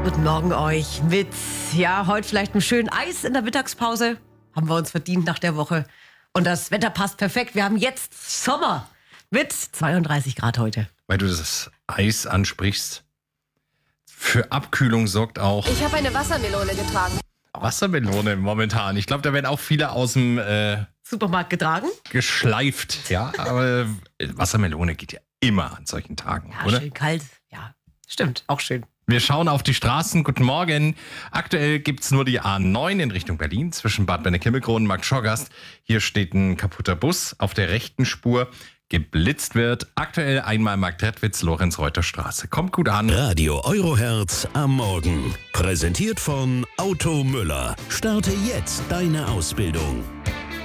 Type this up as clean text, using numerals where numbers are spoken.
Guten Morgen euch mit, heute vielleicht einem schönen Eis in der Mittagspause. Haben wir uns verdient nach der Woche. Und das Wetter passt perfekt. Wir haben jetzt Sommer mit 32 Grad heute. Weil du das Eis ansprichst, für Abkühlung sorgt auch Ich habe eine Wassermelone getragen. Wassermelone momentan. Ich glaube, da werden auch viele aus dem Supermarkt getragen. geschleift. Ja, aber Wassermelone geht ja immer an solchen Tagen, Ja, oder? schön kalt. Ja, stimmt. Auch schön. Wir schauen auf die Straßen. Guten Morgen. Aktuell gibt's nur die A9 in Richtung Berlin zwischen Bad Benneck-Himmelkron und Markt-Schorgast. Hier steht ein kaputter Bus auf der rechten Spur. Geblitzt wird. Aktuell einmal Marktredwitz, Lorenz-Reuter-Straße. Kommt gut an. Radio Eurohertz am Morgen. Präsentiert von Auto Müller. Starte jetzt deine Ausbildung.